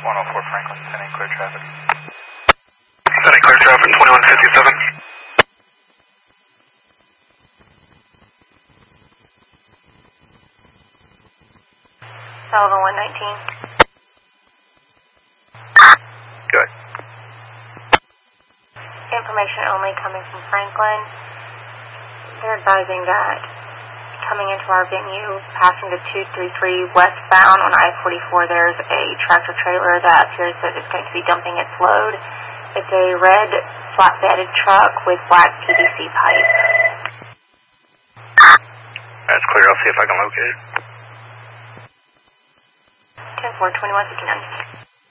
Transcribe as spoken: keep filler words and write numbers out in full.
one oh four Franklin, ten eight clear traffic. ten eight clear traffic, twenty-one fifty-seven. Sullivan one nineteen. Good. Information only coming from Franklin. They're advising that coming into our venue, passing the two three three westbound on I forty-four, there's a tractor trailer that appears that it's going to be dumping its load. It's a red flatbedded truck with black P V C pipe. That's clear. I'll see if I can locate it. ten four, twenty-one fifty-nine.